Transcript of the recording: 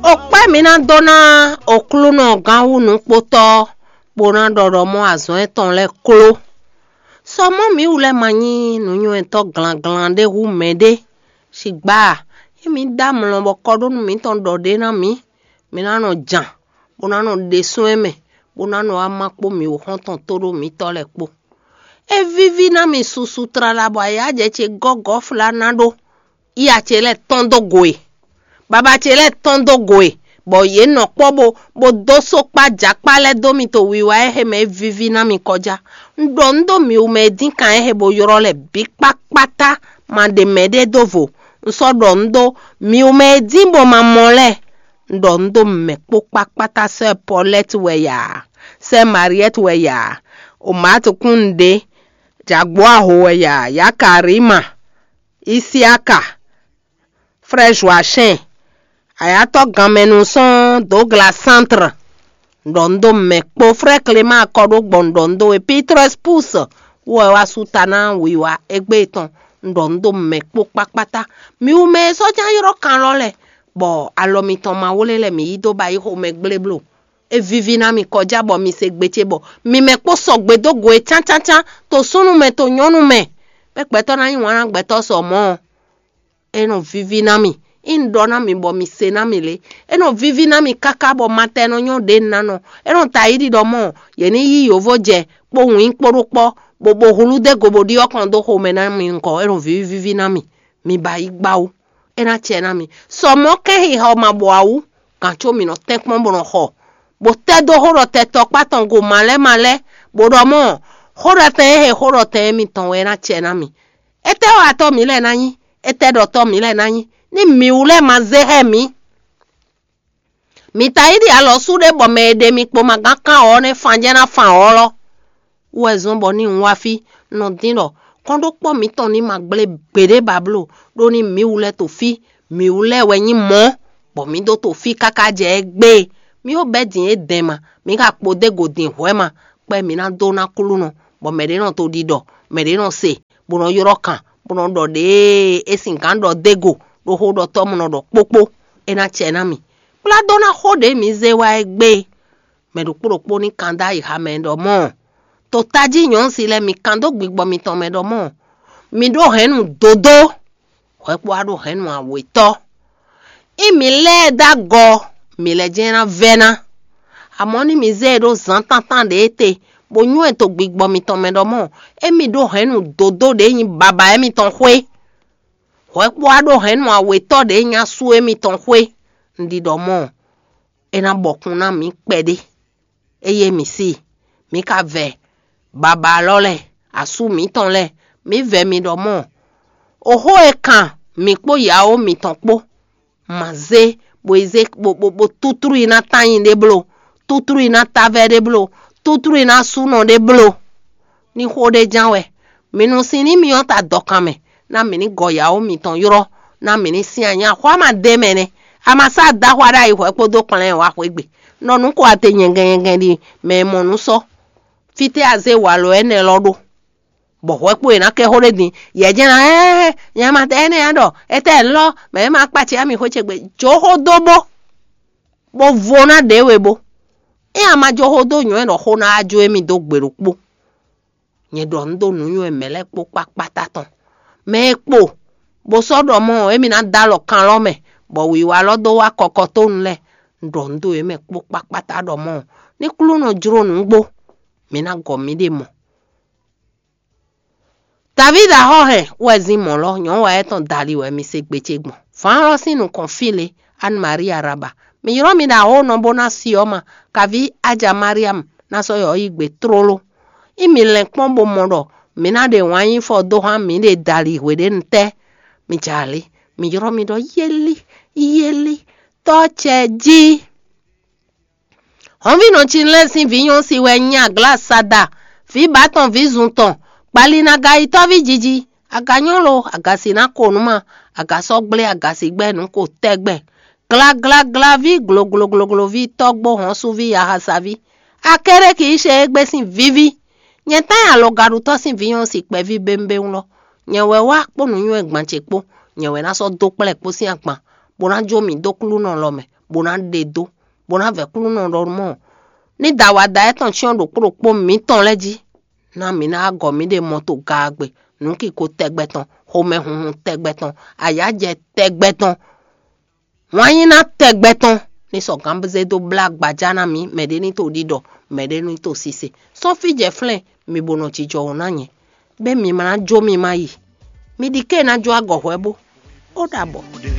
Okpe mina dona oklu no gawu nu poto bona doro mo azon eton le klo. So mo mi ule manyi nu nyu ento glan de hu mede. Shigba mi dam lo bokodo nu mi ton do de na mi. Mina no jan. Bona no de sueme. Bona no amakpo mi o honton todo mi tole po. E vivi na mi susu tralabo ya je che gogo flanado. Iya chele tondo goe. Baba chele tondo goe. Bo ye no po bo doso pa jakpa le domi to wiwa ehe me vivi na mi koja. Ndo mi ume din kan ehe bo yoro le big pata ma de mede dovo. Nso ndo mi ume din bo ma mole. Ndo me po pata se Paulette weya. Se Mariette weya. O matu kunde. Jagboa ho weya. Ya Karima. Isiaka. Fresh Washin. Ayato gamenu son Douglas Centre. Ndo me po frère Clément akodo bondondo e Petrus pousse. Wa sutana wiwa egbeton. Ndo me po pakpata. Mi u me so jan yoro kan lole. Bo alomi ton ma wole le mi ido ba iho me gleblo. E vivi na mi koja bo mi se gbeche bo. Mi me po so gbedo go e chan to sunu me to nyonu me. Pekpeto na yin wana gbeto so mo. E no vivi na mi. Indona mi bo mi sena mi le. Eno vivi na mi kaka bo mateno nyo de nano. Eno taidi do mo. Yeni yi yovo je. Po win kporukpo. Bo hulu de gobo di okondo home na mi nko. Eno vivi na mi. Mi ba igbau. Ena che na mi. So mo ke hi ho ma bo au. Kancho mi no tek mo bono ho. Bo te do horo te tok paton go male. Bo do mo. Horo te mi ton ena che na mi. Ete o ato mi le nanyi. Ete do to mi le nanyi. Ni mi ule mazehe mi. Mi taidi alo sude bo me de mi po magaka one fanjena fan olo. Uwe zombo ni nwafi no dino. Kondo po mi ton ni magle bede bablo. Do ni mi ule to fi. Mi ule wenyi mo. Bo mi do to fi kaka je egbe. Mi o bedin e dema. Mi ka po de go din huema. Pe mi na do na kuluno. Bo me de no to dido. Me de no se. Bo no yorokan. Bo no do de esinkando dego. Do hodo tomu no do popo ena chena mi. Pula dona hode mi zewa egbe. Me do puro ni kanda iha me do mo. To taji nyon sile mi kando gbigbo mi ton me do mo. Mi do henu dodo. Hwepo ado henu aweto. Mi le da go. Mi le jena vena. Amoni mi ze do zantantan de ete. Bo nyu to gbigbo mi ton me do mo. Mi do henu dodo de yin baba mi ton hwe. Hwepo ado henu aweto de nya su mi ton hwe. Ndi do mo. Ena bokuna mi pede. Eye mi si. Mi ka ve. Baba lole. Asu mi ton le. Mi ve mi do mo. Oho e kan. Mi po yao mi ton po. Maze. Bo tutru ina tanyin de blo. Tutru ina tave de blo. Tutru ina suno de blo. Ni hode janwe. Minu sini mi yon ta dokame. Na mini goya o mi ton yoro. Na mini si anya. Kwa ma demene. Ama sa da wada ihwe po do klen wa kwegbe. No nu ko ate yengen di me monu so. Fite aze walo ene lodo. Bo hwepo ena ke hore din. Ye jena yama te ene ando. Ete lo. Me ma kpachi ami hochegbe. Joho dobo. Bo vona dewe bo. Ama joho do nyo eno hona ajo emi do gberukpo. Nye do ndo nu nyo emele po pakpataton. Me po. Bo sodo mo emi na dalo kan lo me. Bo wiwa lodo wa kokoto nle. Ndo eme po pakpata do mo. Ni kulu no juro nungbo. Mina gomide mo. Davida hohe. Wezi mo lo. Nyon wa eton dali we mi se gbechegbon. Fanro sinu konfile. Anne Maria Raba. Mi yoro mi da ho no bona sioma. Kavi aja Mariam. Naso yo igbe trolo. Imi lenkpon bo modo. Mina de wanyi fo dohan mi de dali wede nte. Mi jali. Mi yoro mi do yeli. Toche ji. Honvi no chinle sin vi yon si we nya glas sada. Vi baton vi zunton. Pali na ga ito vi jiji. Aga nyolo. Aga sina konuma. Aga sogble. Aga sigbe nunko tegbe. Gla vi glo vi togbo honsu vi yahasa vi. Akere ki ishe egbe sin vivi. Nye tan alo garuto sin vi yon si kpe vi bembe unlo. Nye we wa po nu yon egbanche po. Nye we na so do pele po si akpan. bona jo mi do kulu no lo me bona de do bona ve kulu no ro mo ni dawada eton chi on do po mi ton leji na mi na go mi de moto gagbe nu ki ko tegbeton ho me hun tegbeton aya je tegbeton wan na tegbeton ni so gambe do black bajana mi mede ni to dido mede ni to sise so fi je flen mi bono chi jo na yen be mi ma jo mi mai mi di ke na jo ago hwebo o dabo